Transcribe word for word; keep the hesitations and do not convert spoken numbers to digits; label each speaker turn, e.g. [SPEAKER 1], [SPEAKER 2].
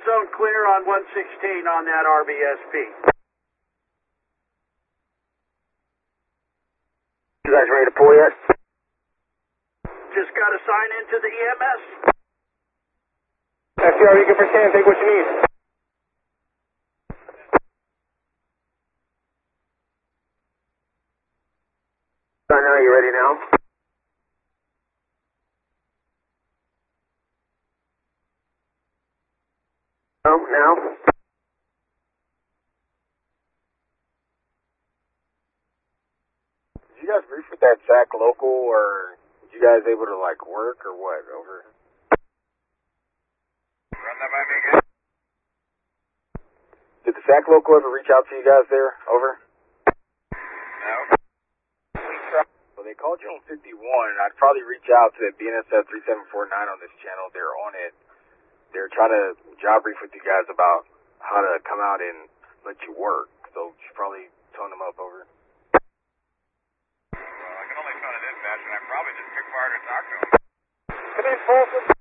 [SPEAKER 1] zone clear on one sixteen on that R B S P.
[SPEAKER 2] You guys ready to pull yet?
[SPEAKER 1] Just got to sign into the E M S.
[SPEAKER 2] S C R, you can pretend, take what you need. I know, you ready now? Oh, now? Did you guys brief with that S A C local, or did you guys able to, like, work, or what? Over.
[SPEAKER 3] Run that by me again.
[SPEAKER 2] Did the S A C local ever reach out to you guys there? Over.
[SPEAKER 3] No.
[SPEAKER 2] Well, they called you on fifty-one. I'd probably reach out to B N S F three seven four nine on this channel. They're on it. They're trying to job brief with you guys about how to come out and let you work. So you should probably tone them up. Over.
[SPEAKER 3] Well, I can only phone a dispatch, and I probably just pick fire to talk to him.
[SPEAKER 2] Come in, Folsom.